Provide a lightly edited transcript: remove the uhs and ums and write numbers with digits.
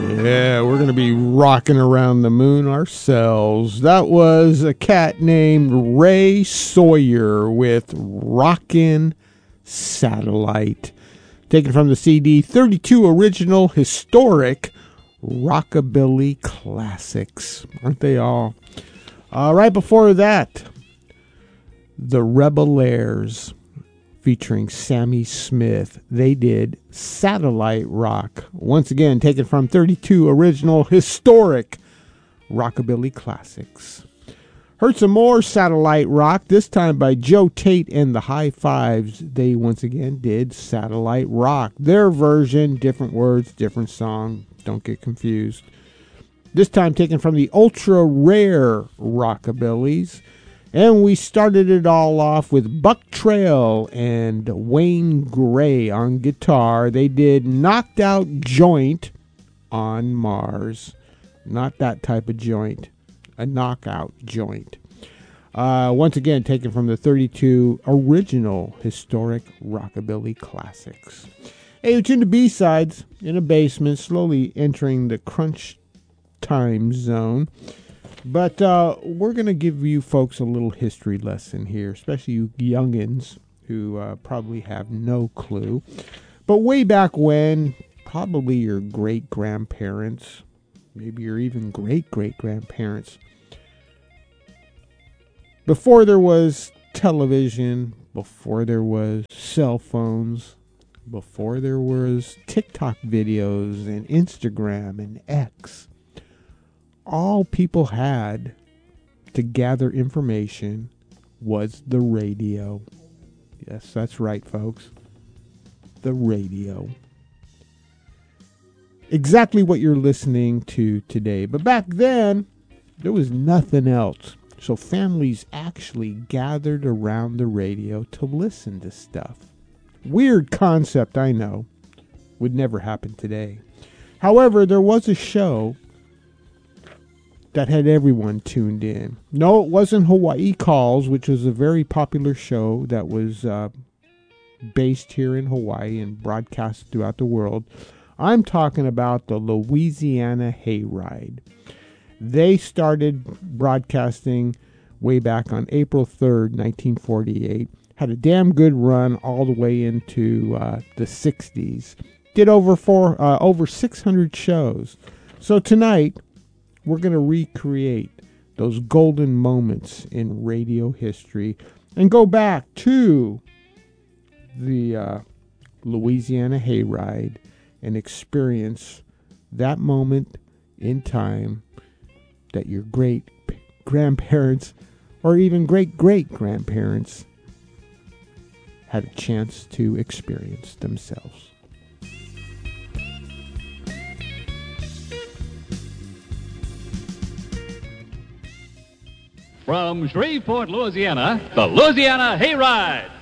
Yeah, we're going to be rocking around the moon ourselves. That was a cat named Ray Sawyer with Rockin' Satellite. Taken from the CD 32 Original Historic Rockabilly Classics. Aren't they all? Right before that, the Rebelaires featuring Sammy Smith. They did Satellite Rock. Once again, taken from 32 Original Historic Rockabilly Classics. Heard some more Satellite Rock, this time by Joe Tate and the High Fives. They once again did Satellite Rock. Their version, different words, different song. Don't get confused. This time taken from the Ultra Rare Rockabillys. And we started it all off with Buck Trail and Wayne Gray on guitar. They did Knocked Out Joint on Mars. Not that type of joint. A knockout joint. Once again, taken from the 32 Original Historic Rockabilly Classics. Hey, it's in the B-sides, in a basement, slowly entering the crunch time zone. But we're going to give you folks a little history lesson here, especially you youngins who probably have no clue. But way back when, probably your great-grandparents, maybe your even great-great-grandparents, before there was television, before there was cell phones, before there was TikTok videos and Instagram and X, all people had to gather information was the radio. Yes, that's right, folks. The radio. Exactly what you're listening to today. But back then, there was nothing else. So families actually gathered around the radio to listen to stuff. Weird concept, I know. Would never happen today. However, there was a show that had everyone tuned in. No, it wasn't Hawaii Calls, which was a very popular show that was based here in Hawaii and broadcast throughout the world. I'm talking about the Louisiana Hayride. They started broadcasting way back on April 3rd, 1948. Had a damn good run all the way into the 60s. Did over 600 shows. So tonight, we're going to recreate those golden moments in radio history and go back to the Louisiana Hayride and experience that moment in time that your great-grandparents or even great-great-grandparents had a chance to experience themselves. From Shreveport, Louisiana, the Louisiana Hayride.